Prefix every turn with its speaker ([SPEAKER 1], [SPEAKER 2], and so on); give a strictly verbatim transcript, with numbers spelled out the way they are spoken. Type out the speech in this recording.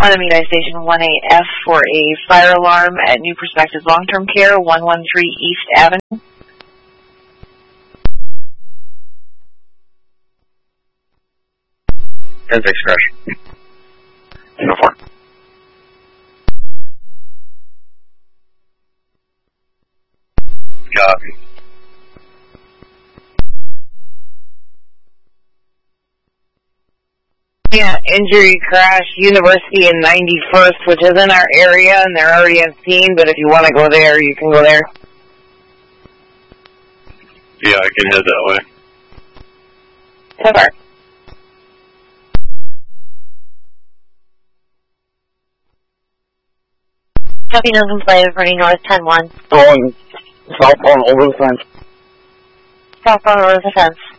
[SPEAKER 1] On Amidai Station one eight F for a fire alarm at New Perspectives Long-Term Care, one one three East Avenue.
[SPEAKER 2] ten six crash. Uniform. Copy.
[SPEAKER 3] Yeah, injury crash, University and ninety-first, which is in our area, and they're already on scene, but if you want to go there, you can go there.
[SPEAKER 2] Yeah, I can head that way.
[SPEAKER 3] So far.
[SPEAKER 4] Copy, no complaint, running north ten one.
[SPEAKER 5] Going southbound over the fence.
[SPEAKER 4] Southbound over the fence.